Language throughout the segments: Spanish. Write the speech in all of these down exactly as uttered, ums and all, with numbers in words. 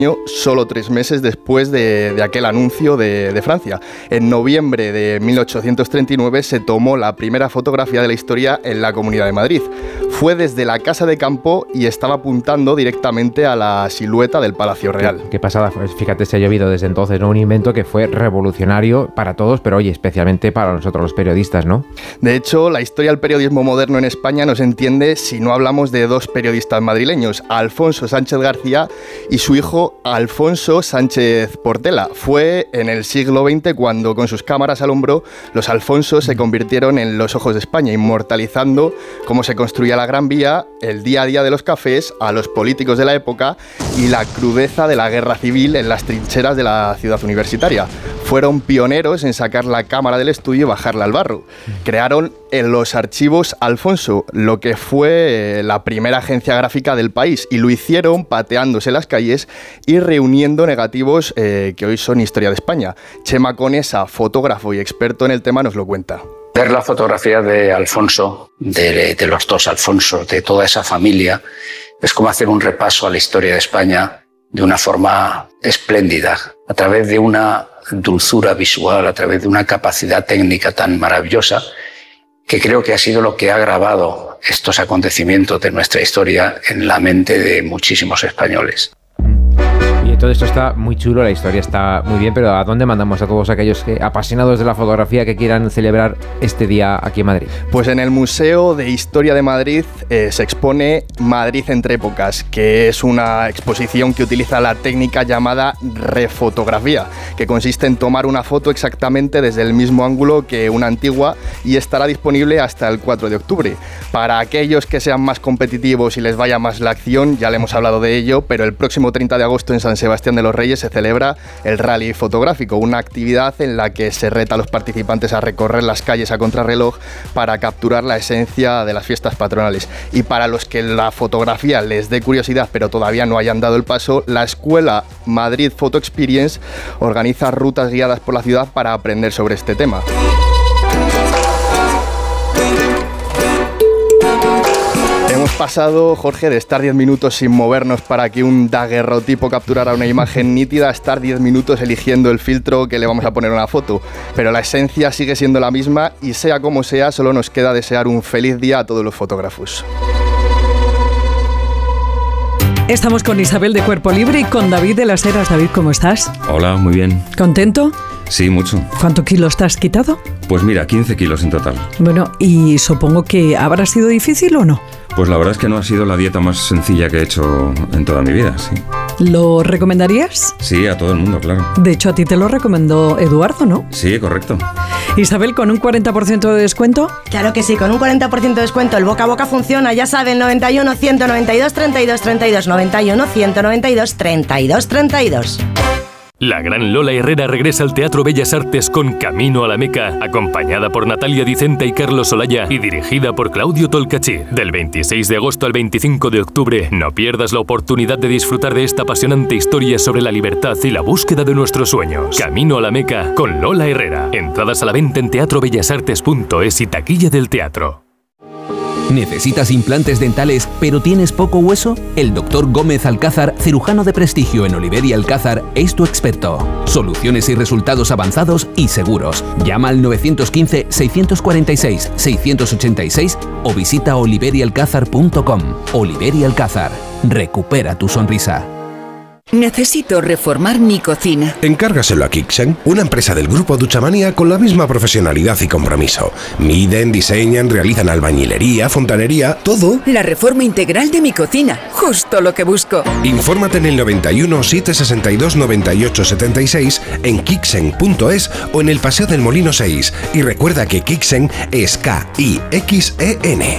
solo tres meses después de, de aquel anuncio de, de Francia. En noviembre de mil ochocientos treinta y nueve se tomó la primera fotografía de la historia en la Comunidad de Madrid. Fue desde la Casa de Campo y estaba apuntando directamente a la silueta del Palacio Real. Qué, qué pasada, pues fíjate, se ha llovido desde entonces, ¿no? Un invento que fue revolucionario para todos, pero oye, especialmente para nosotros los periodistas, ¿no? De hecho, la historia del periodismo moderno en España no se entiende si no hablamos de dos periodistas madrileños, Alfonso Sánchez García y su hijo Alfonso Sánchez Portela. Fue en el siglo veinte cuando, con sus cámaras al hombro, los Alfonsos se convirtieron en los ojos de España, inmortalizando cómo se construía la Gran Vía, el día a día de los cafés, a los políticos de la época y la crudeza de la guerra civil en las trincheras de la ciudad universitaria. Fueron pioneros en sacar la cámara del estudio y bajarla al barro. Crearon en los archivos Alfonso, lo que fue la primera agencia gráfica del país, y lo hicieron pateándose las calles y reuniendo negativos eh, que hoy son historia de España. Chema Conesa, fotógrafo y experto en el tema, nos lo cuenta. Ver la fotografía de Alfonso, de, de los dos Alfonsos, de toda esa familia, es como hacer un repaso a la historia de España de una forma espléndida, a través de una dulzura visual, a través de una capacidad técnica tan maravillosa, que creo que ha sido lo que ha grabado estos acontecimientos de nuestra historia en la mente de muchísimos españoles. Y todo esto está muy chulo, la historia está muy bien, pero ¿a dónde mandamos a todos aquellos que, apasionados de la fotografía, que quieran celebrar este día aquí en Madrid? Pues en el Museo de Historia de Madrid eh, se expone Madrid entre épocas, que es una exposición que utiliza la técnica llamada refotografía, que consiste en tomar una foto exactamente desde el mismo ángulo que una antigua, y estará disponible hasta el cuatro de octubre. Para aquellos que sean más competitivos y les vaya más la acción, ya le hemos hablado de ello, pero el próximo treinta de agosto en San Sebastián de los Reyes se celebra el Rally Fotográfico, una actividad en la que se reta a los participantes a recorrer las calles a contrarreloj para capturar la esencia de las fiestas patronales. Y para los que la fotografía les dé curiosidad pero todavía no hayan dado el paso, la Escuela Madrid Photo Experience organiza rutas guiadas por la ciudad para aprender sobre este tema. Hemos pasado, Jorge, de estar diez minutos sin movernos para que un daguerrotipo capturara una imagen nítida a estar diez minutos eligiendo el filtro que le vamos a poner a una foto. Pero la esencia sigue siendo la misma y sea como sea, solo nos queda desear un feliz día a todos los fotógrafos. Estamos con Isabel de Cuerpo Libre y con David de las Heras. David, ¿cómo estás? Hola, muy bien. ¿Contento? Sí, mucho. ¿Cuántos kilos te has quitado? Pues mira, quince kilos en total. Bueno, y supongo que habrá sido difícil ¿o no? Pues la verdad es que no ha sido la dieta más sencilla que he hecho en toda mi vida, sí. ¿Lo recomendarías? Sí, a todo el mundo, claro. De hecho, a ti te lo recomendó Eduardo, ¿no? Sí, correcto. Isabel, ¿con un cuarenta por ciento de descuento? Claro que sí, con un cuarenta por ciento de descuento. El boca a boca funciona, ya saben, noventa y uno, ciento noventa y dos, treinta y dos, treinta y dos, noventa y uno, ciento noventa y dos, treinta y dos, treinta y dos. La gran Lola Herrera regresa al Teatro Bellas Artes con Camino a la Meca, acompañada por Natalia Dicenta y Carlos Olaya y dirigida por Claudio Tolcachir. Del veintiséis de agosto al veinticinco de octubre, no pierdas la oportunidad de disfrutar de esta apasionante historia sobre la libertad y la búsqueda de nuestros sueños. Camino a la Meca con Lola Herrera. Entradas a la venta en teatro bellas artes punto es y taquilla del teatro. ¿Necesitas implantes dentales pero tienes poco hueso? El doctor Gómez Alcázar, cirujano de prestigio en Oliver y Alcázar, es tu experto. Soluciones y resultados avanzados y seguros. Llama al nueve uno cinco, seis cuatro seis, seis ocho seis o visita oliver y alcázar punto com. Oliver y Alcázar. Recupera tu sonrisa. Necesito reformar mi cocina. Encárgaselo a Kixen, una empresa del grupo Duchamania con la misma profesionalidad y compromiso. Miden, diseñan, realizan albañilería, fontanería, todo. La reforma integral de mi cocina, justo lo que busco. Infórmate en el noventa y uno, setecientos sesenta y dos, noventa y ocho setenta y seis, en kixen punto es o en el Paseo del Molino seis. Y recuerda que Kixen es K I X E N.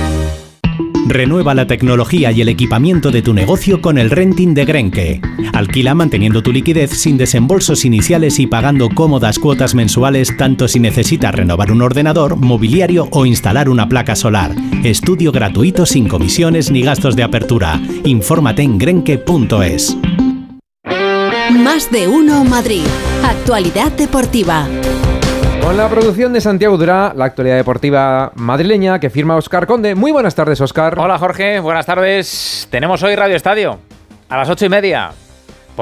Renueva la tecnología y el equipamiento de tu negocio con el renting de Grenke. Alquila manteniendo tu liquidez sin desembolsos iniciales y pagando cómodas cuotas mensuales tanto si necesitas renovar un ordenador, mobiliario o instalar una placa solar. Estudio gratuito sin comisiones ni gastos de apertura. Infórmate en grenke punto es. Más de uno Madrid. Actualidad deportiva. Con la producción de Santiago Durá, la actualidad deportiva madrileña que firma Óscar Conde. Muy buenas tardes, Óscar. Hola, Jorge. Buenas tardes. Tenemos hoy Radio Estadio a las ocho y media.